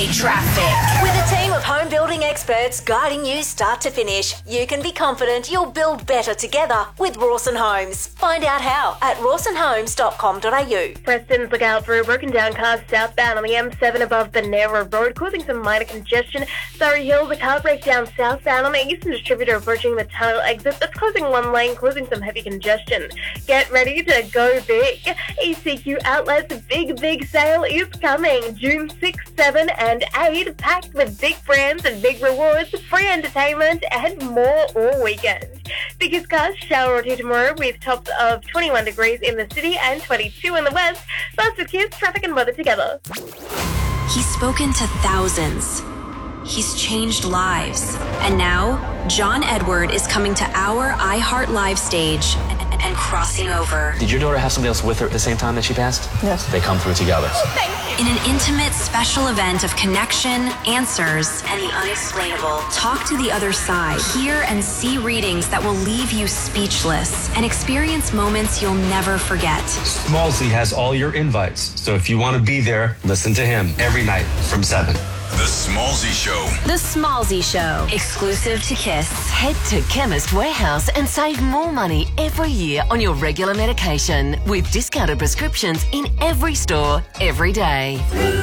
Friday traffic. With a team of home building experts guiding you start to finish, you can be confident you'll build better together with Rawson Homes. Find out how at rawsonhomes.com.au. Preston's look out for a broken down car southbound on the M7 above Benera Road, causing some minor congestion. Surrey Hills, a car breakdown southbound on the Eastern Distributor approaching the tunnel exit. That's closing one lane, causing some heavy congestion. Get ready to go big. ECQ Outlet's big sale is coming June 6, 7 and 8, packed with big brands and big rewards, free entertainment and more all weekend. Biggest cars shower or two tomorrow with tops of 21 degrees in the city and 22 in the west. First with kids, traffic and weather together. He's spoken to thousands. He's changed lives. And now, John Edward is coming to our iHeart Live stage and crossing over. Did your daughter have somebody else with her at the same time that she passed? Yes. They come through together. In an intimate special event of connection, answers, and the unexplainable. Talk to the other side. Hear and see readings that will leave you speechless and experience moments you'll never forget. Smallsy has all your invites, so if you want to be there, listen to him every night from 7. The Smallsy Show. The Smallsy Show. Exclusive to Kiss. Head to Chemist Warehouse and save more money every year on your regular medication with discounted prescriptions in every store, every day.